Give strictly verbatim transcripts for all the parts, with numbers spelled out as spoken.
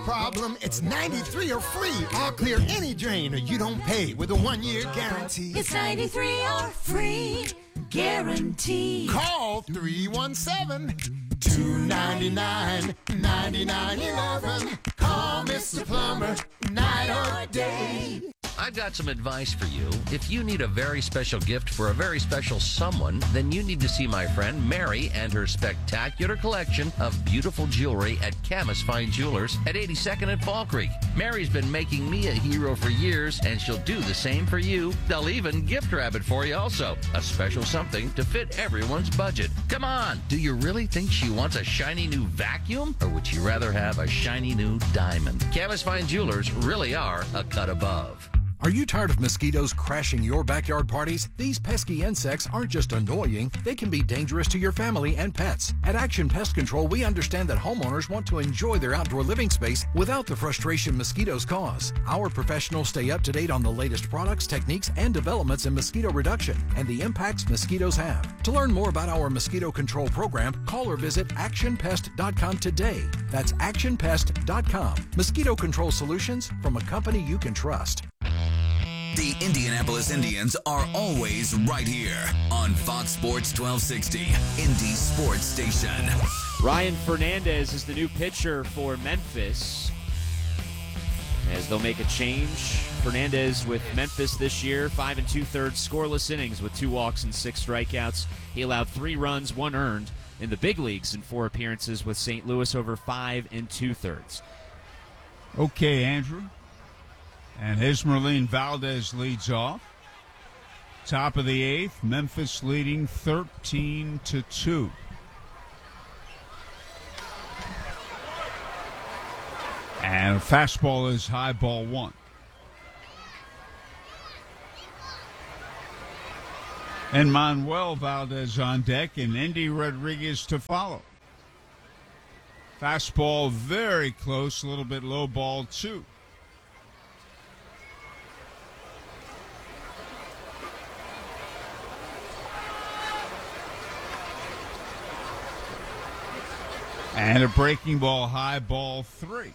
problem, it's ninety-three or free. I'll clear any drain or you don't pay with a one-year guarantee. It's ninety-three or free guarantee. Call three one seven, two nine nine, nine nine one one. Call Mister Plumber night or day. I've got some advice for you. If you need a very special gift for a very special someone, then you need to see my friend Mary and her spectacular collection of beautiful jewelry at Camus Fine Jewelers at eighty-second and Fall Creek. Mary's been making me a hero for years, and she'll do the same for you. They'll even gift wrap it for you also. A special something to fit everyone's budget. Come on, do you really think she wants a shiny new vacuum? Or would she rather have a shiny new diamond? Camus Fine Jewelers really are a cut above. Are you tired of mosquitoes crashing your backyard parties? These pesky insects aren't just annoying, they can be dangerous to your family and pets. At Action Pest Control, we understand that homeowners want to enjoy their outdoor living space without the frustration mosquitoes cause. Our professionals stay up to date on the latest products, techniques, and developments in mosquito reduction and the impacts mosquitoes have. To learn more about our mosquito control program, call or visit action pest dot com today. That's action pest dot com. Mosquito control solutions from a company you can trust. The Indianapolis Indians are always right here on Fox Sports twelve sixty, Indy Sports Station. Ryan Fernandez is the new pitcher for Memphis, as they'll make a change. Fernandez with Memphis this year, five and two-thirds scoreless innings with two walks and six strikeouts. He allowed three runs, one earned in the big leagues in four appearances with Saint Louis over five and two-thirds. Okay, Andrew. And Ismerlin Valdez leads off. Top of the eighth, Memphis leading thirteen to two. And a fastball is high, ball one. And Manuel Valdez on deck, and Andy Rodriguez to follow. Fastball very close, a little bit low, ball two. And a breaking ball, high, ball three.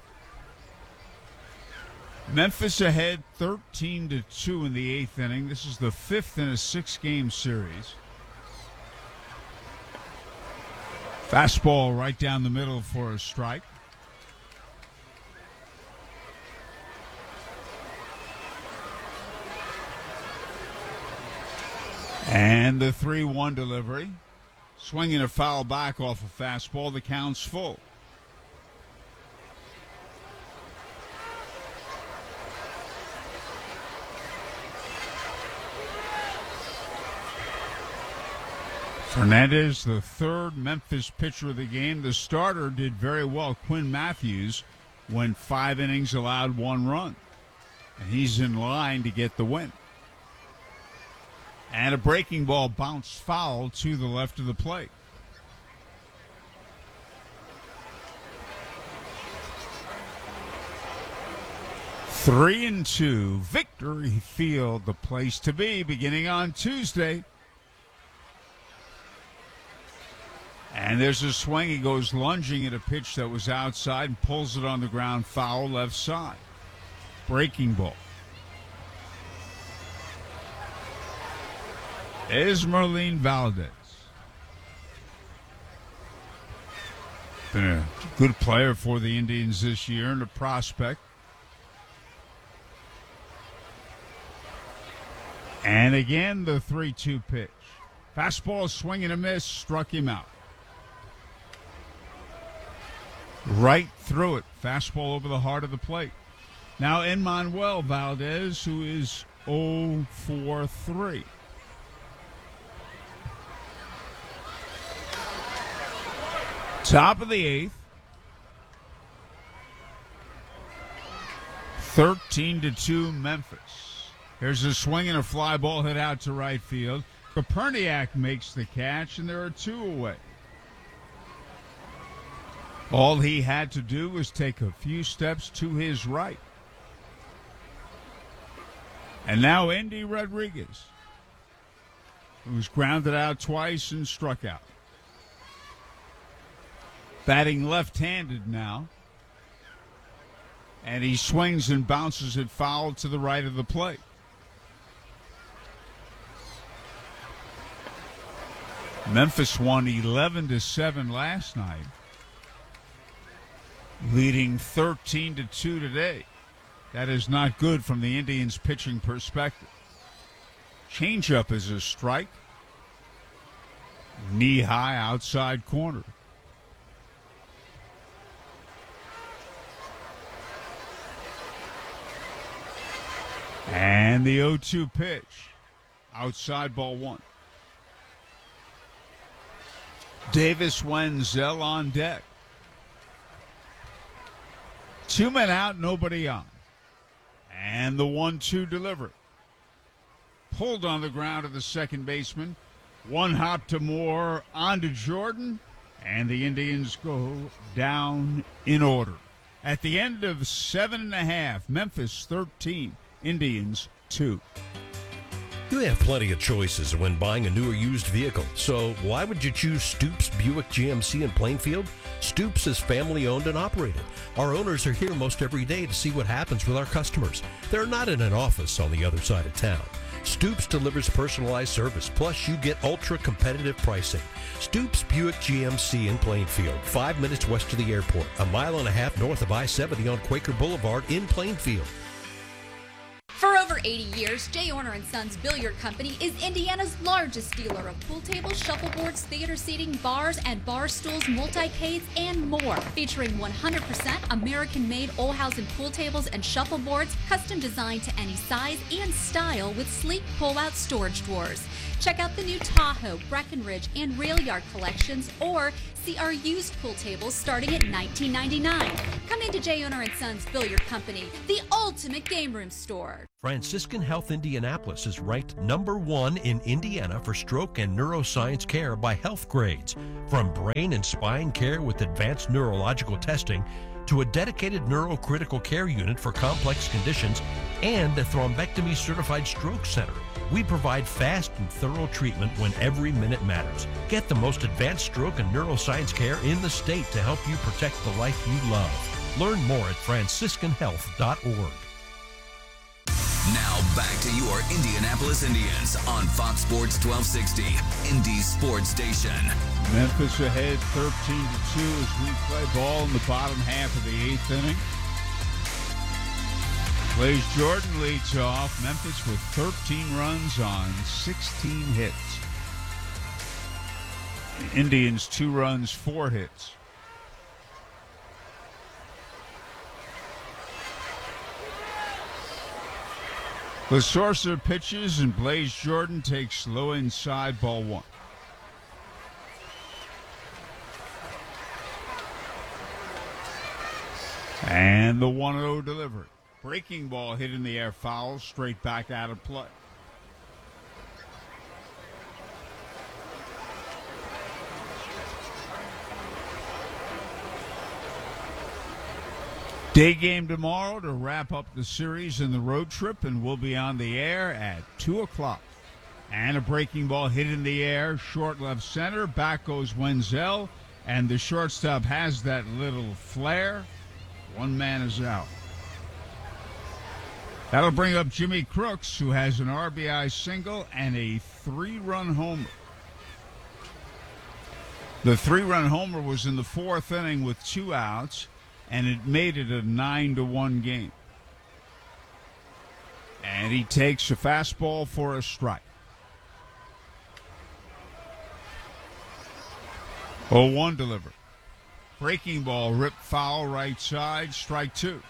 Memphis ahead thirteen to two in the eighth inning. This is the fifth in a six-game series. Fastball right down the middle for a strike. And the three one delivery. Swinging a foul back off a fastball. The count's full. Fernandez, the third Memphis pitcher of the game. The starter did very well. Quinn Matthews went five innings, allowed one run. And he's in line to get the win. And a breaking ball bounced foul to the left of the plate. Three and two, Victory Field, the place to be, beginning on Tuesday. And there's a swing. He goes lunging at a pitch that was outside and pulls it on the ground, foul left side. Breaking ball. Ismerlin Valdez. Been a good player for the Indians this year and a prospect. And again, the three two pitch. Fastball, swing and a miss, struck him out. Right through it. Fastball over the heart of the plate. Now Emmanuel Valdez, who is oh for three. Top of the eighth. thirteen to two Memphis. Here's a swing and a fly ball hit out to right field. Koperniak makes the catch, and there are two away. All he had to do was take a few steps to his right. And now Andy Rodriguez, who's grounded out twice and struck out. Batting left-handed now. and he swings and bounces it foul to the right of the plate. Memphis won eleven to seven last night, leading thirteen to two today. That is not good from the Indians' pitching perspective. Changeup is a strike. Knee high outside corner. And the oh two pitch. Outside, ball one. Davis Wenzel on deck. Two men out, nobody on. And the one two delivery. Pulled on the ground of the second baseman. One hop to Moore, on to Jordan, and the Indians go down in order. At the end of seven and a half, Memphis thirteen, Indians two. You have plenty of choices when buying a new or used vehicle, so why would you choose Stoops Buick G M C in Plainfield? Stoops is family owned and operated. Our owners are here most every day to see what happens with our customers. They're not in an office on the other side of town. Stoops delivers personalized service, plus you get ultra-competitive pricing. Stoops Buick G M C in Plainfield, five minutes west of the airport, a mile and a half north of I seventy on Quaker Boulevard in Plainfield. For over eighty years, J. Orner and Sons Billiard Company is Indiana's largest dealer of pool tables, shuffleboards, theater seating, bars, and bar stools, multicades, and more. Featuring one hundred percent American-made Olhausen pool tables and shuffleboards, custom designed to any size and style with sleek pull-out storage drawers. Check out the new Tahoe, Breckenridge, and Rail Yard collections, or see our used pool tables starting at nineteen ninety-nine dollars. Come into J. Orner and Sons Billiard Company, the ultimate game room store. Franciscan Health Indianapolis is ranked number one in Indiana for stroke and neuroscience care by Health Grades. From brain and spine care with advanced neurological testing to a dedicated neurocritical care unit for complex conditions and a thrombectomy certified stroke center. We provide fast and thorough treatment when every minute matters. Get the most advanced stroke and neuroscience care in the state to help you protect the life you love. Learn more at franciscan health dot org. Now back to your Indianapolis Indians on Fox Sports twelve sixty, Indy Sports Station. Memphis ahead thirteen to two as we play ball in the bottom half of the eighth inning. Blaze Jordan leads off. Memphis with thirteen runs on sixteen hits. Indians two runs, four hits. Lasorsa pitches and Blaze Jordan takes low inside, ball one. And the one oh delivery. Breaking ball hit in the air, foul, straight back out of play. Day game tomorrow to wrap up the series and the road trip, and we'll be on the air at two o'clock. And a breaking ball hit in the air, short left center, back goes Wenzel, and the shortstop has that little flare. One man is out. That'll bring up Jimmy Crooks, who has an R B I single and a three-run homer. The three-run homer was in the fourth inning with two outs, and it made it a nine to one game. And he takes a fastball for a strike. oh one delivered. Breaking ball ripped foul right side, strike two.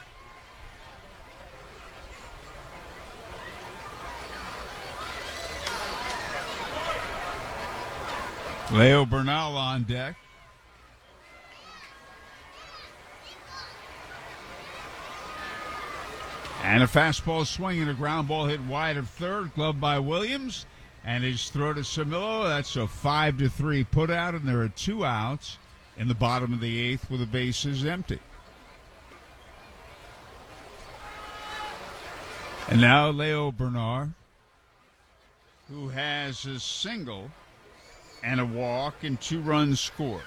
Leo Bernal on deck. And a fastball swing and a ground ball hit wide of third, gloved by Williams. And his throw to Samillo. That's a five to three put out, and there are two outs in the bottom of the eighth with the bases empty. And now Leo Bernal, who has a single and a walk and two runs scored.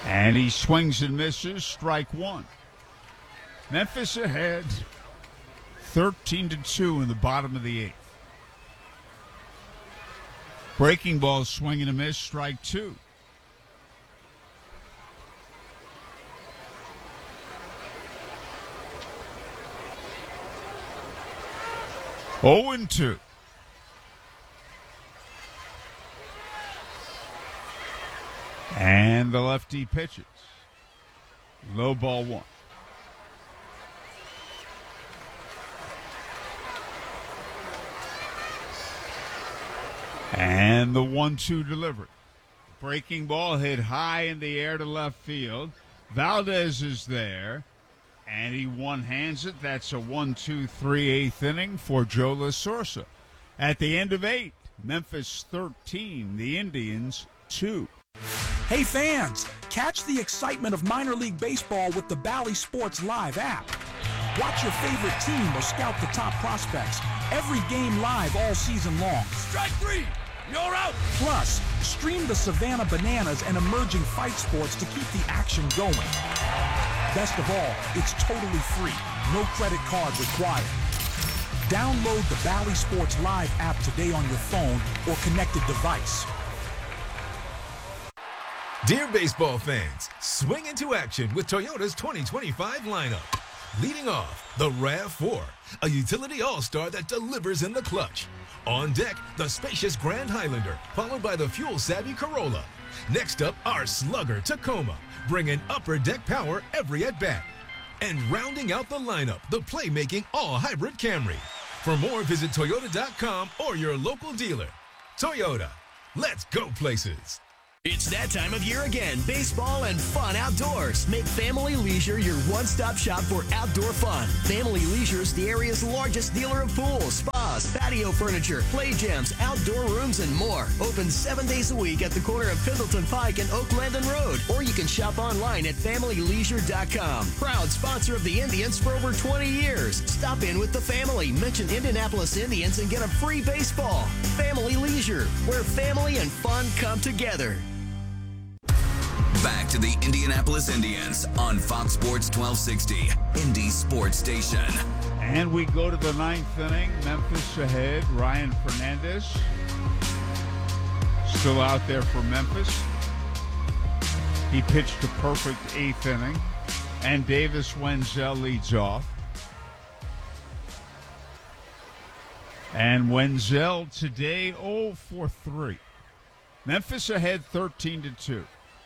And he swings and misses, strike one. Memphis ahead thirteen to two in the bottom of the eighth. Breaking ball, swing and a miss, strike two. oh and two. And the lefty pitches. Low ball one. And the one two delivery. Breaking ball hit high in the air to left field. Valdez is there. And he one-hands it. That's a one two three eighth inning for Joe La Sorsa. At the end of eight, Memphis thirteen, the Indians two. Hey fans, catch the excitement of minor league baseball with the Bally Sports Live app. Watch your favorite team or scout the top prospects. Every game live all season long. Strike three, you're out. Plus, stream the Savannah Bananas and emerging fight sports to keep the action going. Best of all, it's totally free. No credit card required. Download the Bally Sports Live app today on your phone or connected device. Dear baseball fans, swing into action with Toyota's twenty twenty-five lineup. Leading off, the RAV four, a utility all-star that delivers in the clutch. On deck, the spacious Grand Highlander, followed by the fuel-savvy Corolla. Next up, our slugger Tacoma, bringing upper deck power every at-bat. And rounding out the lineup, the playmaking all-hybrid Camry. For more, visit Toyota dot com or your local dealer. Toyota, let's go places. It's that time of year again. Baseball and fun outdoors. Make Family Leisure your one-stop shop for outdoor fun. Family Leisure is the area's largest dealer of pools, spas, patio furniture, play gyms, outdoor rooms, and more. Open seven days a week at the corner of Pendleton Pike and Oak Landon Road. Or you can shop online at family leisure dot com. Proud sponsor of the Indians for over twenty years. Stop in with the family. Mention Indianapolis Indians and get a free baseball. Family Leisure, where family and fun come together. Back to the Indianapolis Indians on Fox Sports twelve sixty, Indy Sports Station. And we go to the ninth inning. Memphis ahead. Ryan Fernandez still out there for Memphis. He pitched a perfect eighth inning. And Davis Wenzel leads off. And Wenzel today oh for three. Memphis ahead thirteen to two.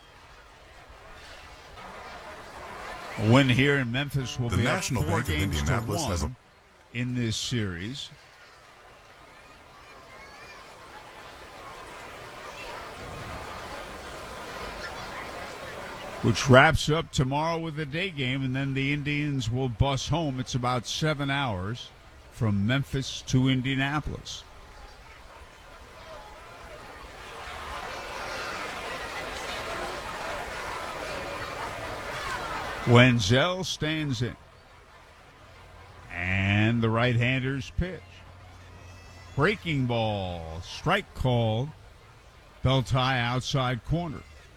A win here in Memphis will the be National up four Bank of games Indianapolis to one has a in this series. Which wraps up tomorrow with a day game, and then the Indians will bus home. It's about seven hours from Memphis to Indianapolis. Wenzel stands in. And the right-hander's pitch. Breaking ball. Strike called. Belt high outside corner.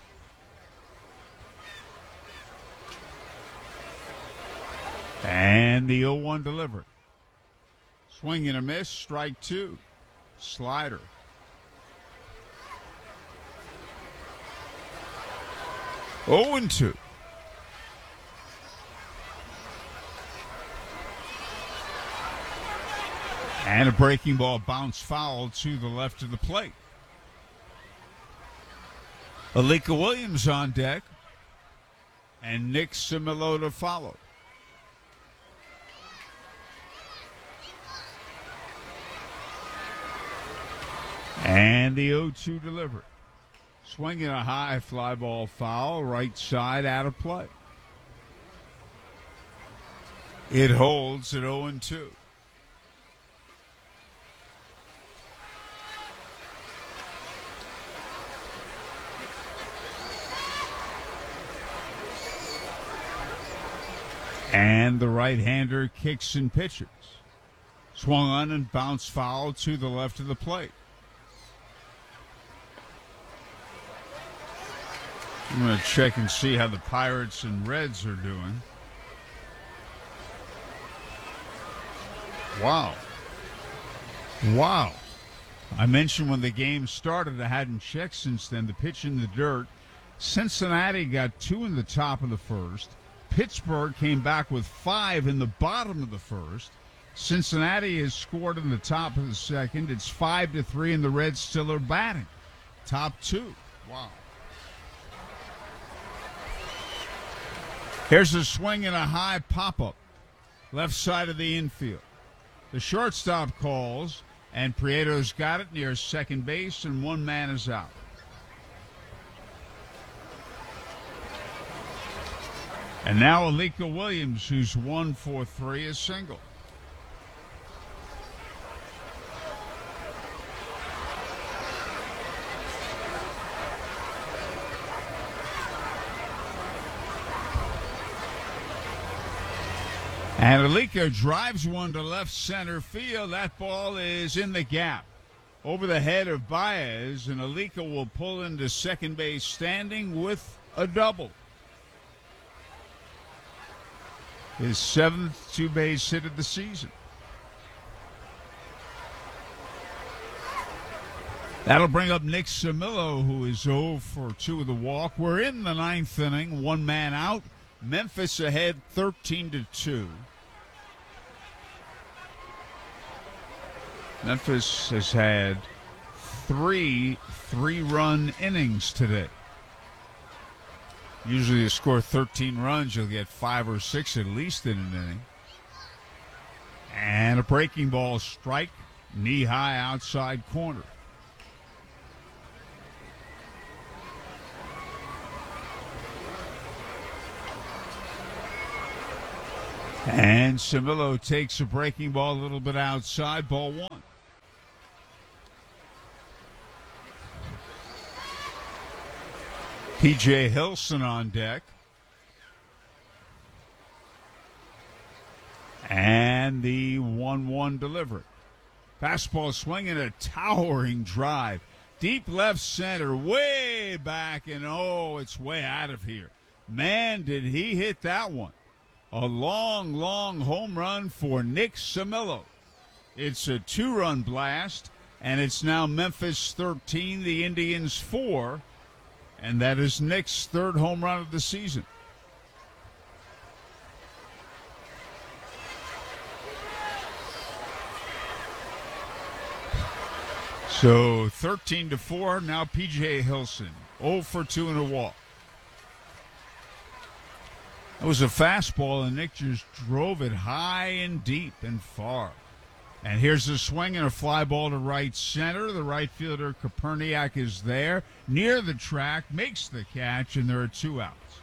And the oh one delivery. Swing and a miss. Strike two. Slider. oh and two. And a breaking ball bounced foul to the left of the plate. Alika Williams on deck. And Nick Similota followed. And the oh two delivery. Swinging a high fly ball foul, right side out of play. It holds at oh and two. And the right-hander kicks and pitches. Swung on and bounced foul to the left of the plate. I'm going to check and see how the Pirates and Reds are doing. Wow. Wow. I mentioned when the game started, I hadn't checked since then, the pitch in the dirt. Cincinnati got two in the top of the first. Pittsburgh came back with five in the bottom of the first. Cincinnati has scored in the top of the second. It's five to three, and the Reds still are batting. Top two. Wow. Here's a swing and a high pop-up. Left side of the infield. The shortstop calls, and Prieto's got it near second base, and one man is out. And now Alika Williams, who's one for three, is single. And Alika drives one to left center field. That ball is in the gap over the head of Baez, and Alika will pull into second base standing with a double. His seventh two-base hit of the season. That'll bring up Nick Samillo, who is oh for two with a walk. We're in the ninth inning, one man out. Memphis ahead thirteen to two. Memphis has had three three-run innings today. Usually you score thirteen runs, you'll get five or six at least in an inning. And a breaking ball strike, knee-high outside corner. And Samillo takes a breaking ball a little bit outside, ball one. P J Hilson on deck. And the one one delivery. Fastball swinging, a towering drive. Deep left center, way back, and oh, it's way out of here. Man, did he hit that one. A long, long home run for Nick Samillo. It's a two-run blast, and it's now Memphis thirteen, the Indians four, and that is Nick's third home run of the season. So thirteen to four, now P J Hilson, oh for two and a walk. It was a fastball, and Nick just drove it high and deep and far. And here's a swing and a fly ball to right center. The right fielder, Koperniak, is there, near the track, makes the catch, and there are two outs.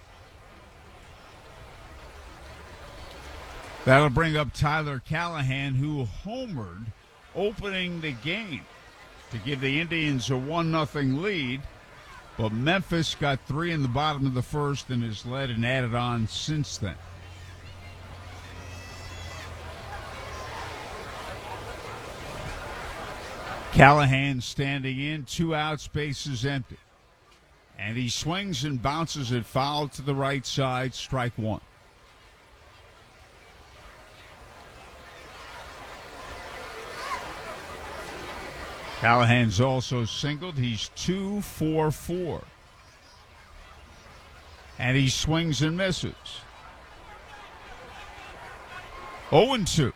That'll bring up Tyler Callahan, who homered opening the game to give the Indians a one nothing lead. But Memphis got three in the bottom of the first and has led and added on since then. Callahan standing in, two outs, bases empty. And he swings and bounces it foul to the right side, strike one. Callahan's also singled. He's two for four. And he swings and misses. oh and two.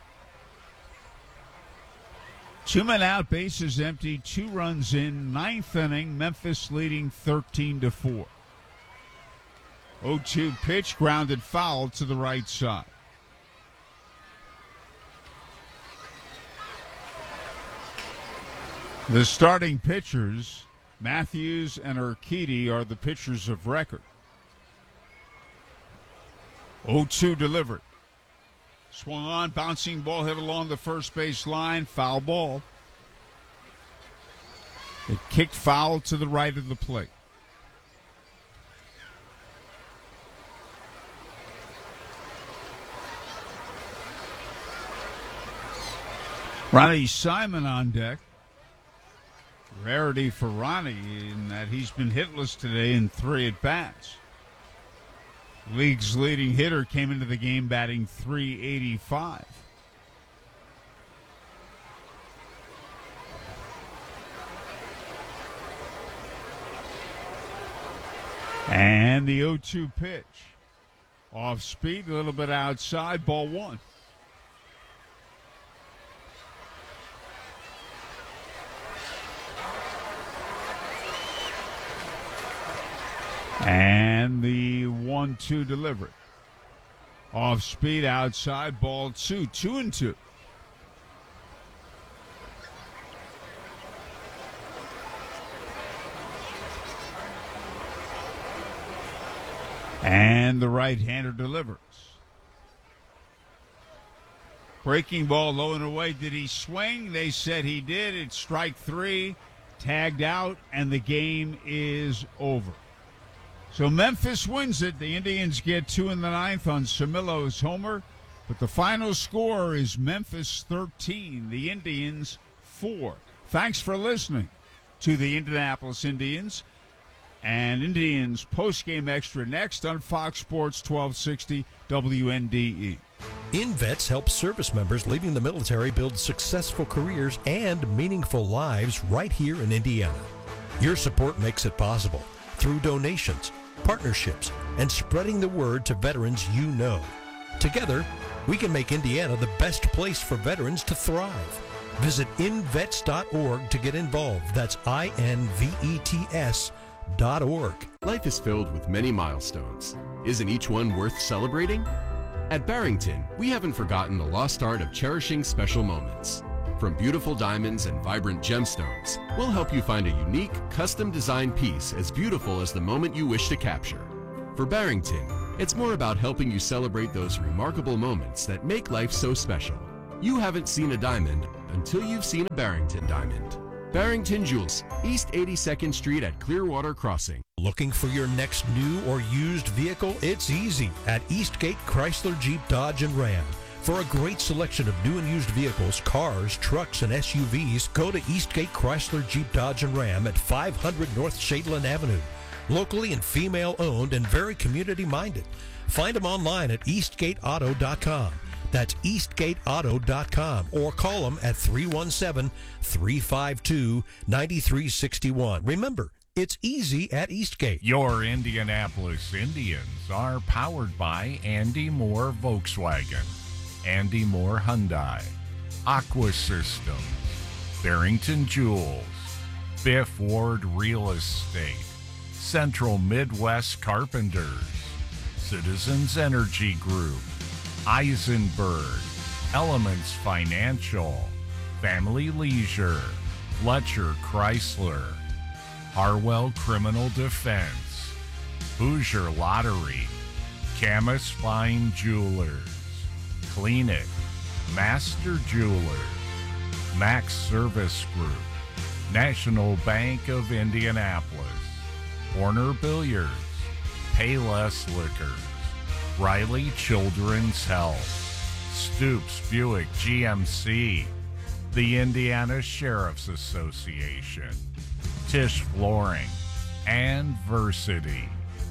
Two men out, bases empty, two runs in, ninth inning, Memphis leading thirteen to four. oh two pitch, grounded foul to the right side. The starting pitchers, Matthews and Urquidy, are the pitchers of record. oh two delivered. Swung on, bouncing ball hit along the first base line, foul ball. It kicked foul to the right of the plate. Ronnie Simon on deck. Rarity for Ronnie in that he's been hitless today in three at-bats. League's leading hitter came into the game batting three eighty-five. And the oh two pitch. Off speed, a little bit outside, ball one. And the one two delivery. Off speed, outside, ball two, two and two. And the right-hander delivers. Breaking ball low and away. Did he swing? They said he did. It's strike three, tagged out, and the game is over. So Memphis wins it. The Indians get two in the ninth on Camillo's homer. But the final score is Memphis thirteen, the Indians four. Thanks for listening to the Indianapolis Indians. And Indians postgame extra next on Fox Sports twelve sixty W N D E. InVets helps service members leaving the military build successful careers and meaningful lives right here in Indiana. Your support makes it possible through donations, partnerships, and spreading the word to veterans you know. Together, we can make Indiana the best place for veterans to thrive. Visit invets dot org to get involved. That's I N V E T S dot org. Life is filled with many milestones. Isn't each one worth celebrating? At Barrington, we haven't forgotten the lost art of cherishing special moments. From beautiful diamonds and vibrant gemstones, we'll help you find a unique, custom-designed piece as beautiful as the moment you wish to capture. For Barrington, it's more about helping you celebrate those remarkable moments that make life so special. You haven't seen a diamond until you've seen a Barrington diamond. Barrington Jewels, East eighty-second Street at Clearwater Crossing. Looking for your next new or used vehicle? It's easy at Eastgate Chrysler Jeep Dodge and Ram. For a great selection of new and used vehicles, cars, trucks, and S U Vs, go to Eastgate Chrysler Jeep Dodge and Ram at five hundred North Shadeland Avenue. Locally and female-owned and very community-minded. Find them online at eastgate auto dot com. That's eastgate auto dot com, or call them at three one seven, three five two, nine three six one. Remember, it's easy at Eastgate. Your Indianapolis Indians are powered by Andy Moore Volkswagen, Andy Moore Hyundai, Aqua Systems, Barrington Jewels, Biff Ward Real Estate, Central Midwest Carpenters, Citizens Energy Group, Eisenberg, Elements Financial, Family Leisure, Fletcher Chrysler, Harwell Criminal Defense, Hoosier Lottery, Camus Fine Jewelers, Clean It, Master Jewelers, Max Service Group, National Bank of Indianapolis, Warner Billiards, Payless Liquors, Riley Children's Health, Stoops Buick G M C, the Indiana Sheriff's Association, Tisch Flooring, and Versity.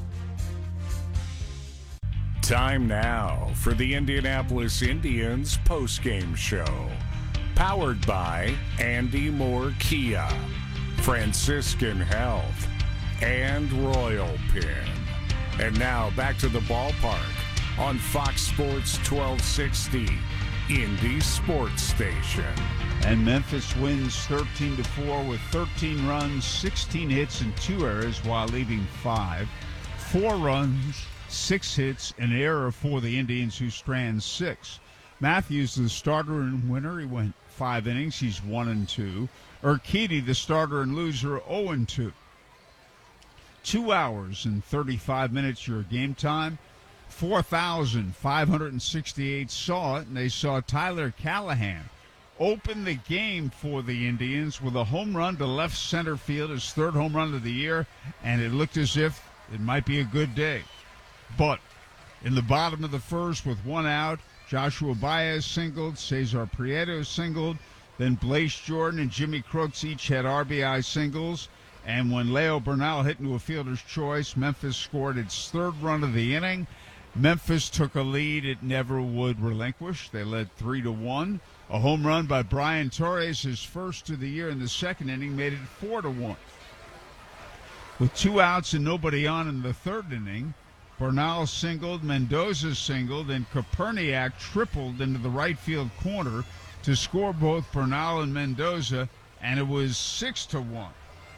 Time now for the Indianapolis Indians postgame show. Powered by Andy Moore Kia, Franciscan Health, and Royal Pin. And now back to the ballpark on Fox Sports twelve sixty, Indy Sports Station. And Memphis wins thirteen to four with thirteen runs, sixteen hits, and two errors while leaving five. Four runs, six hits, an error for the Indians, who strand six. Matthews, the starter and winner, he went five innings. He's one and two. Urquidy, the starter and loser, oh and two. Two hours and thirty-five minutes your game time. four thousand five hundred sixty-eight saw it, and they saw Tyler Callahan open the game for the Indians with a home run to left center field, his third home run of the year, and it looked as if it might be a good day. But in the bottom of the first with one out, Joshua Baez singled, Cesar Prieto singled, Then Blaze Jordan and Jimmy Crooks each had R B I singles. And when Leo Bernal hit into a fielder's choice, Memphis scored its third run of the inning. Memphis took a lead it never would relinquish. They led three to one. A home run by Brian Torres, his first of the year in the second inning, made it four to one. With two outs and nobody on in the third inning, Bernal singled, Mendoza singled, and Koperniak tripled into the right field corner to score both Bernal and Mendoza, and it was six to one.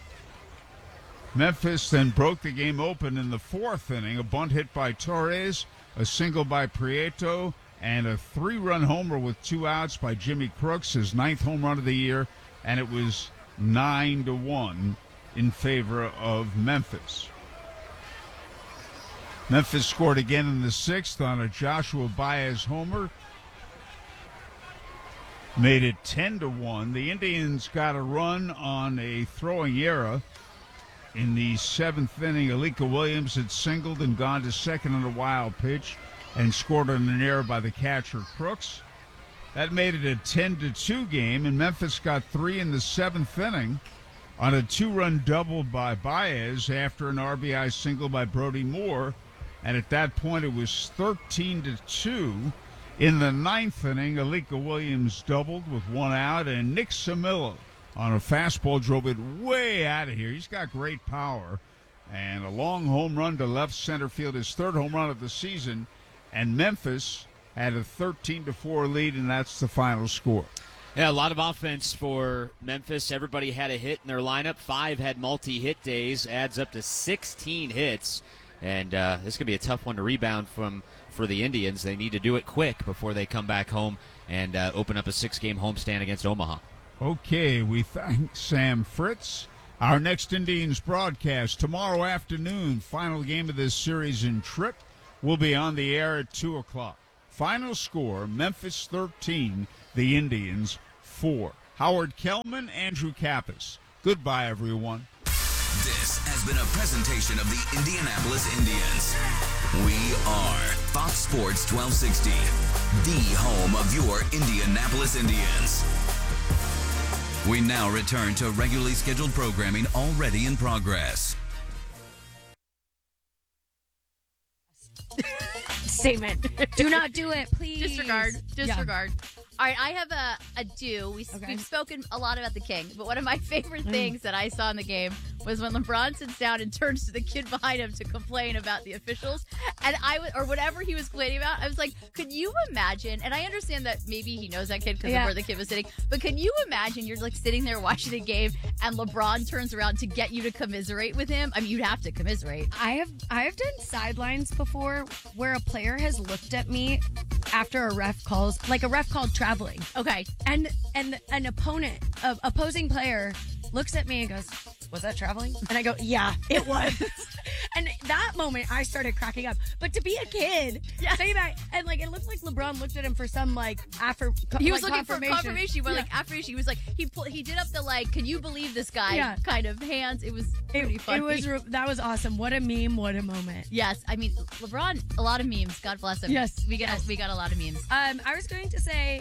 Memphis then broke the game open in the fourth inning. A bunt hit by Torres, a single by Prieto, and a three-run homer with two outs by Jimmy Crooks, his ninth home run of the year, and it was nine to one in favor of Memphis. Memphis scored again in the sixth on a Joshua Baez homer. Made it ten to one. The Indians got a run on a throwing error. In the seventh inning, Alika Williams had singled and gone to second on a wild pitch and scored on an error by the catcher Crooks. That made it a ten to two game, and Memphis got three in the seventh inning on a two-run double by Baez after an R B I single by Brody Moore. And at that point, it was thirteen to two. In the ninth inning, Alika Williams doubled with one out, and Nick Samillo on a fastball drove it way out of here. He's got great power. And a long home run to left center field, his third home run of the season. And Memphis had a thirteen to four lead, and that's the final score. Yeah, a lot of offense for Memphis. Everybody had a hit in their lineup. Five had multi-hit days, adds up to sixteen hits. And uh, this is going to be a tough one to rebound from for the Indians. They need to do it quick before they come back home and uh, open up a six-game homestand against Omaha. Okay, we thank Sam Fritz. Our next Indians broadcast tomorrow afternoon, final game of this series in Trip, will be on the air at two o'clock. Final score, Memphis thirteen, the Indians four. Howard Kellman, Andrew Kappas. Goodbye, everyone. This has been a presentation of the Indianapolis Indians. We are Fox Sports twelve sixty, the home of your Indianapolis Indians. We now return to regularly scheduled programming already in progress. Statement. Do not do it, please. Disregard. Disregard. Yeah. All right, I have a, a do. We, okay. We've spoken a lot about the King, but one of my favorite mm. things that I saw in the game was when LeBron sits down and turns to the kid behind him to complain about the officials, and I w- or whatever he was complaining about. I was like, could you imagine? And I understand that maybe he knows that kid because yeah. of where the kid was sitting, but can you imagine you're like sitting there watching the game and LeBron turns around to get you to commiserate with him? I mean, you'd have to commiserate. I have I have done sidelines before where a player has looked at me after a ref calls, like a ref called traveling. Okay. And and an opponent, a opposing player, looks at me and goes, was that traveling? And I go, yeah, it was. And that moment, I started cracking up. But to be a kid, yeah. say that, and like it looked like LeBron looked at him for some like after he was like, looking confirmation. for confirmation. But yeah. like affirmation, he was like he pull, he did up the like, can you believe this guy? Yeah. Kind of hands. It was pretty it, funny. It was that was awesome. What a meme! What a moment. Yes, I mean LeBron, a lot of memes. God bless him. Yes, we got yes. we got a lot of memes. Um, I was going to say,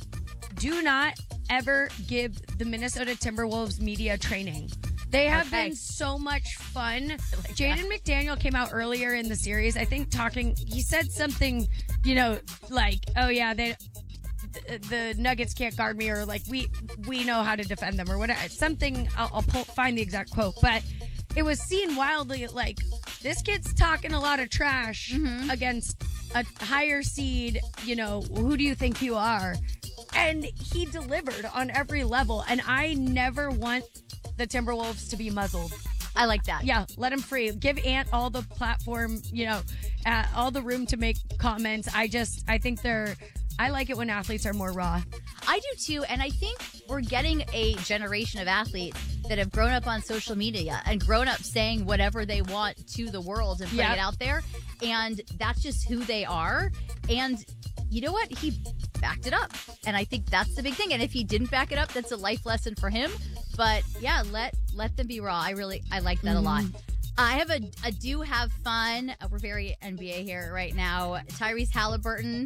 do not ever give the Minnesota Timberwolves media training. They have okay. been so much fun. Like Jaden McDaniel came out earlier in the series, I think, talking. He said something, you know, like, "Oh yeah, they, the, the Nuggets can't guard me," or like, "We we know how to defend them," or whatever. Something. I'll, I'll pull, find the exact quote, but it was seen wildly. Like this kid's talking a lot of trash mm-hmm. against a higher seed. You know, who do you think you are? And he delivered on every level. And I never want the Timberwolves to be muzzled. I like that. Yeah, let him free. Give Ant all the platform, you know, uh, all the room to make comments. I just, I think they're, I like it when athletes are more raw. I do too. And I think we're getting a generation of athletes that have grown up on social media and grown up saying whatever they want to the world and putting yep. it out there. And that's just who they are. And you know what? He backed it up. And I think that's the big thing. And if he didn't back it up, that's a life lesson for him. But yeah, let let them be raw. I really, I like that mm. a lot. I have a, a do have fun. Uh, we're very N B A here right now. Tyrese Halliburton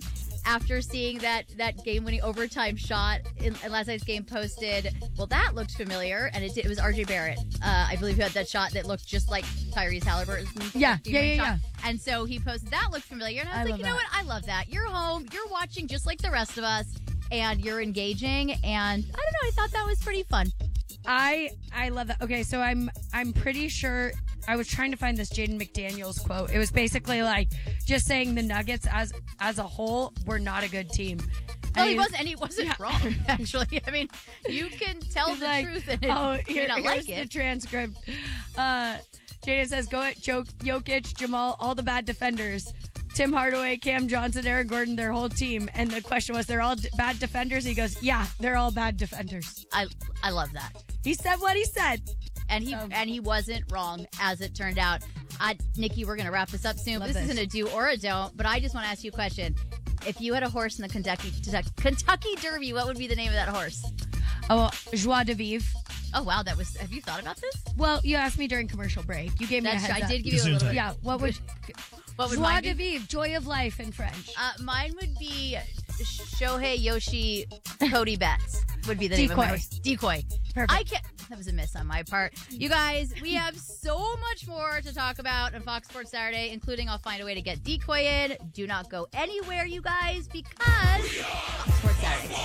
after seeing that that game-winning overtime shot in, in last night's game, posted, well, that looked familiar, and it, it was R J Barrett, uh, I believe, who had that shot that looked just like Tyrese Halliburton's. Yeah, yeah, yeah, shot. yeah. And so he posted, that looked familiar, and I was I like, you know love what, I love that. You're home, you're watching just like the rest of us, and you're engaging, and I don't know, I thought that was pretty fun. I I love that. Okay, so I'm I'm pretty sure I was trying to find this Jaden McDaniels quote. It was basically like just saying the Nuggets as as a whole were not a good team. Well, And he wasn't, and he wasn't Yeah. wrong, actually. I mean, you can tell He's the like, truth and oh, you here, may not here's like it. the transcript. Uh, Jaden says, "Go at Jok- Jokic, Jamal, all the bad defenders." Tim Hardaway, Cam Johnson, Aaron Gordon, their whole team. And the question was, they're all d- bad defenders? He goes, yeah, they're all bad defenders. I I love that. He said what he said. And he and he wasn't wrong, as it turned out. Uh, Nikki, we're going to wrap this up soon. Love This, this. isn't a do or a don't, but I just want to ask you a question. If you had a horse in the Kentucky Kentucky Derby, what would be the name of that horse? Oh, Joie de Vivre. Oh, wow. That was. Have you thought about this? Well, you asked me during commercial break. You gave me That's a heads true. I up. did give you a little bit. Yeah, what would... What would Joie mine de be? Vivre, joy of life in French. Uh, mine would be Shohei Yoshi Cody Betts would be the name of my Decoy. horse. Decoy. Perfect. I can't. That was a miss on my part. You guys, we have so much more to talk about on Fox Sports Saturday, including I'll find a way to get Decoy in. Do not go anywhere, you guys, because Fox Sports Saturday.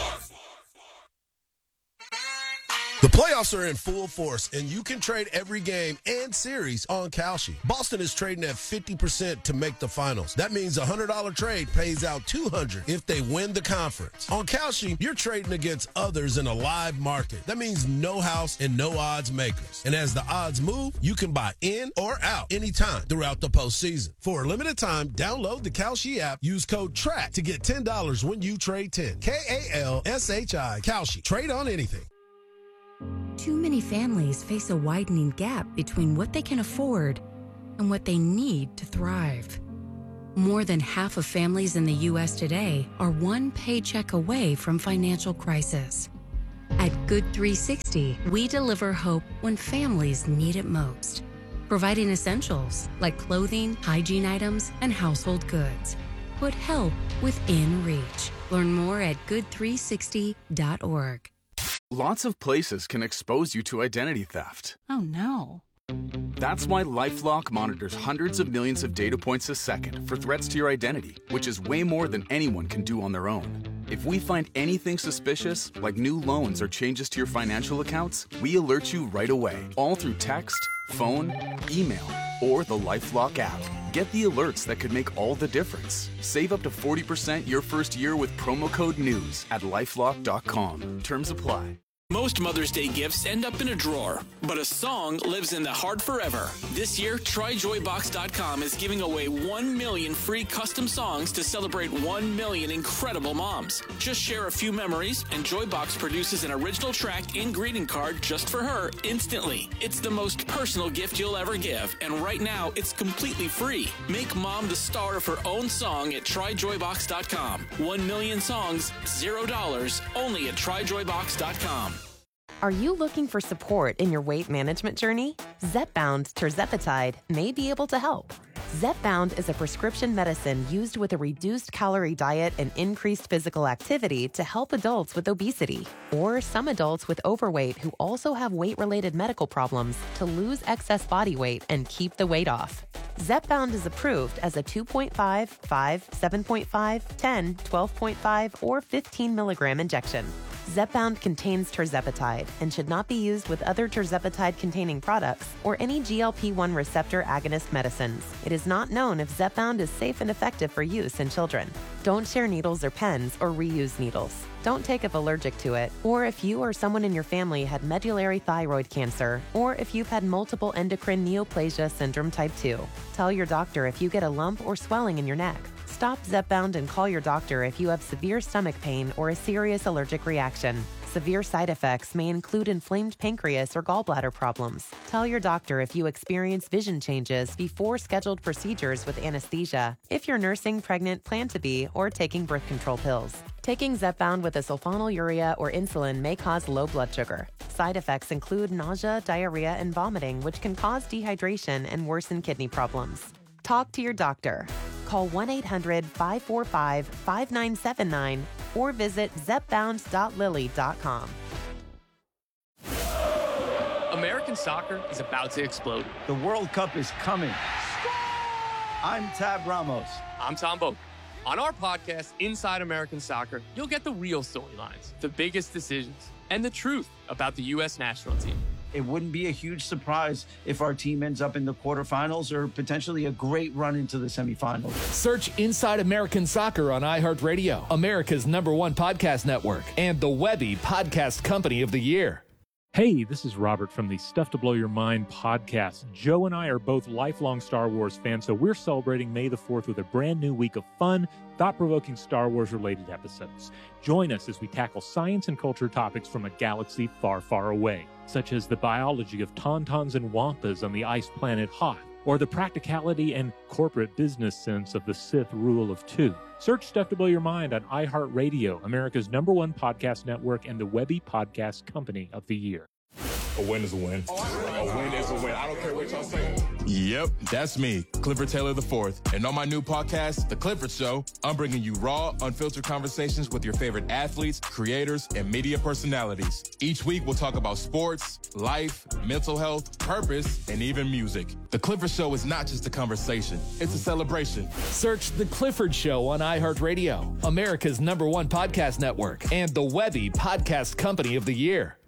The playoffs are in full force, and you can trade every game and series on Kalshi. Boston is trading at fifty percent to make the finals. That means a one hundred dollars trade pays out two hundred dollars if they win the conference. On Kalshi, you're trading against others in a live market. That means no house and no odds makers. And as the odds move, you can buy in or out anytime throughout the postseason. For a limited time, download the Kalshi app. Use code TRACK to get ten dollars when you trade ten. K A L S H I. Kalshi. Trade on anything. Too many families face a widening gap between what they can afford and what they need to thrive. More than half of families in the U S today are one paycheck away from financial crisis. At Good three sixty, we deliver hope when families need it most, providing essentials like clothing, hygiene items, and household goods. Put help within reach. Learn more at good three sixty dot org. Lots of places can expose you to identity theft. Oh no. That's why LifeLock monitors hundreds of millions of data points a second for threats to your identity, which is way more than anyone can do on their own. If we find anything suspicious, like new loans or changes to your financial accounts, we alert you right away, all through text, phone, email, or the LifeLock app. Get the alerts that could make all the difference. Save up to forty percent your first year with promo code NEWS at lifelock dot com. Terms apply. Most Mother's Day gifts end up in a drawer, but a song lives in the heart forever. This year, try joy box dot com is giving away one million free custom songs to celebrate one million incredible moms. Just share a few memories, and Joybox produces an original track and greeting card just for her instantly. It's the most personal gift you'll ever give, and right now, it's completely free. Make mom the star of her own song at try joy box dot com. One million songs, zero dollars, only at try joy box dot com. Are you looking for support in your weight management journey? Zepbound tirzepatide may be able to help. Zepbound is a prescription medicine used with a reduced calorie diet and increased physical activity to help adults with obesity or some adults with overweight who also have weight-related medical problems to lose excess body weight and keep the weight off. Zepbound is approved as a two point five, five, seven point five, ten, twelve point five, or fifteen milligram injection. Zepbound contains tirzepatide and should not be used with other tirzepatide-containing products or any G L P one receptor agonist medicines. It is not known if Zepbound is safe and effective for use in children. Don't share needles or pens or reuse needles. Don't take if allergic to it, or if you or someone in your family had medullary thyroid cancer, or if you've had multiple endocrine neoplasia syndrome type two. Tell your doctor if you get a lump or swelling in your neck. Stop Zepbound and call your doctor if you have severe stomach pain or a serious allergic reaction. Severe side effects may include inflamed pancreas or gallbladder problems. Tell your doctor if you experience vision changes before scheduled procedures with anesthesia, if you're nursing, pregnant, plan to be, or taking birth control pills. Taking Zepbound with a sulfonylurea or insulin may cause low blood sugar. Side effects include nausea, diarrhea, and vomiting, which can cause dehydration and worsen kidney problems. Talk to your doctor. call one eight hundred five four five five nine seven nine or visit zep bound dot lily dot com. American soccer is about to explode. The World Cup is coming. I'm Tab Ramos. I'm Tom Boak. On our podcast, Inside American Soccer, you'll get the real storylines, the biggest decisions, and the truth about the U S national team. It wouldn't be a huge surprise if our team ends up in the quarterfinals or potentially a great run into the semifinals. Search Inside American Soccer on iHeartRadio, America's number one podcast network, and the Webby Podcast Company of the Year. Hey, this is Robert from the Stuff to Blow Your Mind podcast. Joe and I are both lifelong Star Wars fans, so we're celebrating May the fourth with a brand new week of fun, thought-provoking Star Wars-related episodes. Join us as we tackle science and culture topics from a galaxy far, far away, such as the biology of tauntauns and wampas on the ice planet Hoth, or the practicality and corporate business sense of the Sith rule of two. Search Stuff to Blow Your Mind on iHeartRadio, America's number one podcast network and the Webby Podcast Company of the Year. A win is a win. A win is a win. I don't care what y'all say. Yep, that's me, Clifford Taylor the fourth. And on my new podcast, The Clifford Show, I'm bringing you raw, unfiltered conversations with your favorite athletes, creators, and media personalities. Each week, we'll talk about sports, life, mental health, purpose, and even music. The Clifford Show is not just a conversation. It's a celebration. Search The Clifford Show on iHeartRadio, America's number one podcast network, and the Webby Podcast Company of the Year.